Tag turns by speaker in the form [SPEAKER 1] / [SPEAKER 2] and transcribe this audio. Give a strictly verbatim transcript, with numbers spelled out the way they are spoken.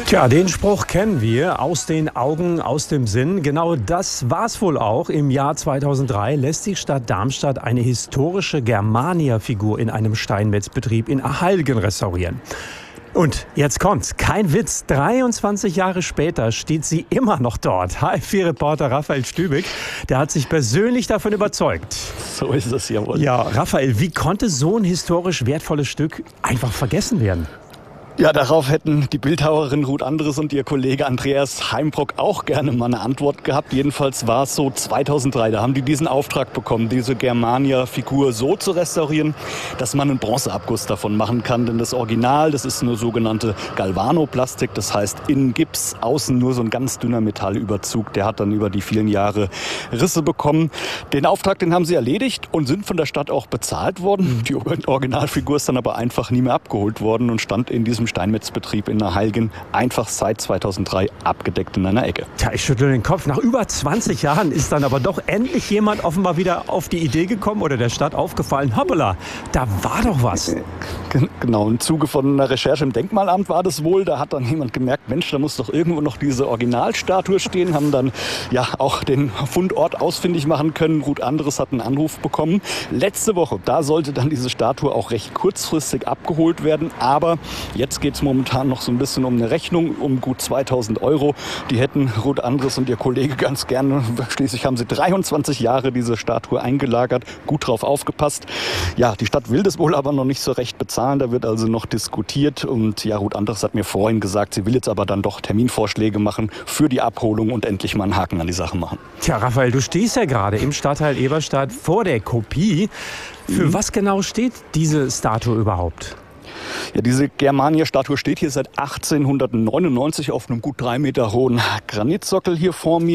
[SPEAKER 1] Tja, den Spruch kennen wir, aus den Augen, aus dem Sinn. Genau das war's wohl auch. Im Jahr zweitausenddrei lässt die Stadt Darmstadt eine historische Germania-Figur in einem Steinmetzbetrieb in Ahalgen restaurieren. Und jetzt kommt's, kein Witz, dreiundzwanzig Jahre später steht sie immer noch dort. H F vier-Reporter Raphael Stübig, der hat sich persönlich davon überzeugt.
[SPEAKER 2] So ist es, jawohl.
[SPEAKER 1] Ja, Raphael, wie konnte so ein historisch wertvolles Stück einfach vergessen werden?
[SPEAKER 2] Ja, darauf hätten die Bildhauerin Ruth Andres und ihr Kollege Andreas Heimbrock auch gerne mal eine Antwort gehabt. Jedenfalls war es so zweitausenddrei, da haben die diesen Auftrag bekommen, diese Germania-Figur so zu restaurieren, dass man einen Bronzeabguss davon machen kann. Denn das Original, das ist eine sogenannte Galvanoplastik, das heißt innen Gips, außen nur so ein ganz dünner Metallüberzug. Der hat dann über die vielen Jahre Risse bekommen. Den Auftrag, den haben sie erledigt und sind von der Stadt auch bezahlt worden. Die Originalfigur ist dann aber einfach nie mehr abgeholt worden und stand in diesem Steinmetzbetrieb in Ahalgen einfach seit zweitausenddrei abgedeckt in einer Ecke.
[SPEAKER 1] Tja, ich schüttle den Kopf. Nach über zwanzig Jahren ist dann aber doch endlich jemand offenbar wieder auf die Idee gekommen oder der Stadt aufgefallen, hoppala, da war doch was.
[SPEAKER 2] Genau, im Zuge von einer Recherche im Denkmalamt war das wohl. Da hat dann jemand gemerkt, Mensch, da muss doch irgendwo noch diese Originalstatue stehen. Haben dann ja auch den Fundort ausfindig machen können. Ruth Andres hat einen Anruf bekommen. Letzte Woche, da sollte dann diese Statue auch recht kurzfristig abgeholt werden. Aber jetzt geht es momentan noch so ein bisschen um eine Rechnung, um gut zweitausend Euro. Die hätten Ruth Andres und ihr Kollege ganz gerne. Schließlich haben sie dreiundzwanzig Jahre diese Statue eingelagert, gut drauf aufgepasst. Ja, die Stadt will das wohl aber noch nicht so recht bezahlen. Da wird also noch diskutiert. Und ja, Ruth Andres hat mir vorhin gesagt, sie will jetzt aber dann doch Terminvorschläge machen für die Abholung und endlich mal einen Haken an die Sache machen.
[SPEAKER 1] Tja, Raphael, du stehst ja gerade im Stadtteil Eberstadt vor der Kopie. Für mhm. was genau steht diese Statue überhaupt?
[SPEAKER 2] Ja, diese Germania-Statue steht hier seit achtzehnhundertneunundneunzig auf einem gut drei Meter hohen Granitsockel hier vor mir.